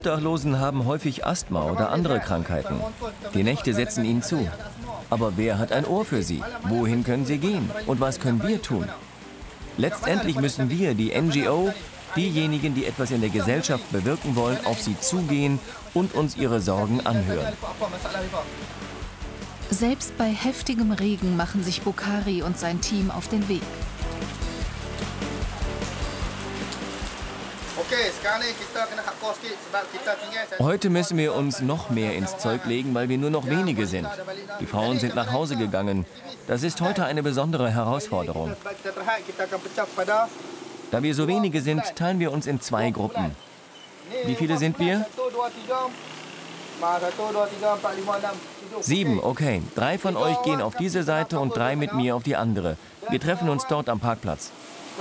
Obdachlosen haben häufig Asthma oder andere Krankheiten. Die Nächte setzen ihnen zu. Aber wer hat ein Ohr für sie? Wohin können sie gehen? Und was können wir tun? Letztendlich müssen wir, die NGO, diejenigen, die etwas in der Gesellschaft bewirken wollen, auf sie zugehen und uns ihre Sorgen anhören. Selbst bei heftigem Regen machen sich Bukhari und sein Team auf den Weg. Heute müssen wir uns noch mehr ins Zeug legen, weil wir nur noch wenige sind. Die Frauen sind nach Hause gegangen. Das ist heute eine besondere Herausforderung. Da wir so wenige sind, teilen wir uns in 2 Gruppen. Wie viele sind wir? 7, okay. 3 von euch gehen auf diese Seite und 3 mit mir auf die andere. Wir treffen uns dort am Parkplatz.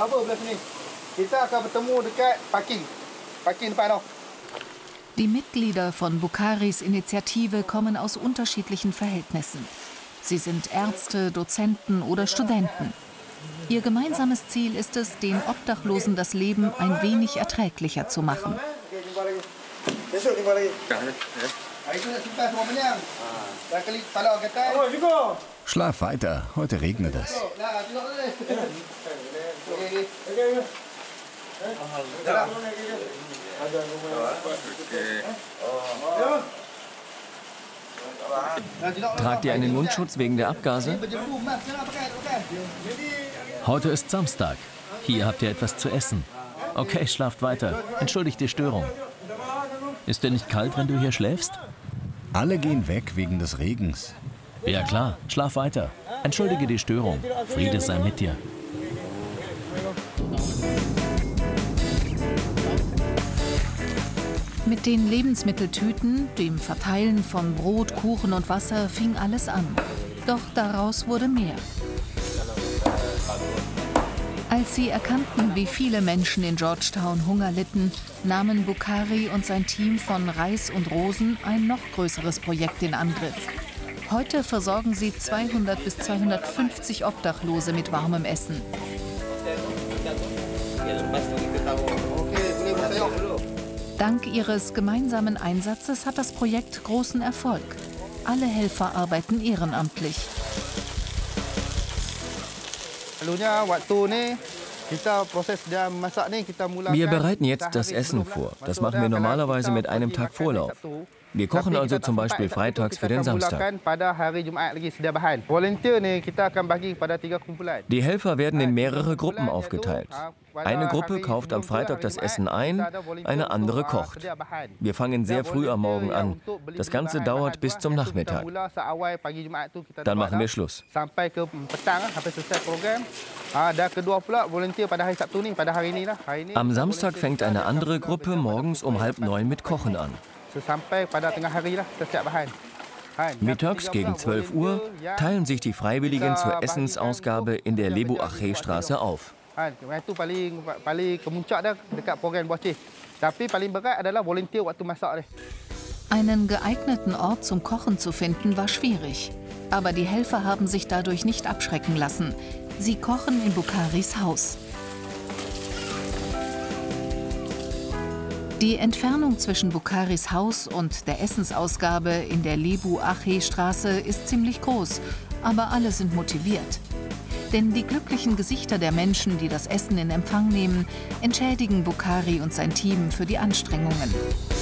Die Mitglieder von Bukharis Initiative kommen aus unterschiedlichen Verhältnissen. Sie sind Ärzte, Dozenten oder Studenten. Ihr gemeinsames Ziel ist es, den Obdachlosen das Leben ein wenig erträglicher zu machen. Schlaf weiter, heute regnet es. Tragt ihr einen Mundschutz wegen der Abgase? Heute ist Samstag. Hier habt ihr etwas zu essen. Okay, schlaft weiter. Entschuldigt die Störung. Ist dir nicht kalt, wenn du hier schläfst? Alle gehen weg wegen des Regens. Ja klar, schlaf weiter. Entschuldige die Störung. Friede sei mit dir. Mit den Lebensmitteltüten, dem Verteilen von Brot, Kuchen und Wasser fing alles an. Doch daraus wurde mehr. Als sie erkannten, wie viele Menschen in Georgetown Hunger litten, nahmen Bukhari und sein Team von Reis und Rosen ein noch größeres Projekt in Angriff. Heute versorgen sie 200 bis 250 Obdachlose mit warmem Essen. Dank ihres gemeinsamen Einsatzes hat das Projekt großen Erfolg. Alle Helfer arbeiten ehrenamtlich. Wir bereiten jetzt das Essen vor. Das machen wir normalerweise mit einem Tag Vorlauf. Wir kochen also zum Beispiel freitags für den Samstag. Die Helfer werden in mehrere Gruppen aufgeteilt. Eine Gruppe kauft am Freitag das Essen ein, eine andere kocht. Wir fangen sehr früh am Morgen an. Das Ganze dauert bis zum Nachmittag. Dann machen wir Schluss. Am Samstag fängt eine andere Gruppe morgens um 8:30 mit Kochen an. Mittags gegen 12 Uhr teilen sich die Freiwilligen zur Essensausgabe in der Lebu Ache-Straße auf. Einen geeigneten Ort zum Kochen zu finden, war schwierig. Aber die Helfer haben sich dadurch nicht abschrecken lassen. Sie kochen in Bukharis Haus. Die Entfernung zwischen Bukharis Haus und der Essensausgabe in der Lebu Ache-Straße ist ziemlich groß, aber alle sind motiviert. Denn die glücklichen Gesichter der Menschen, die das Essen in Empfang nehmen, entschädigen Bukhari und sein Team für die Anstrengungen.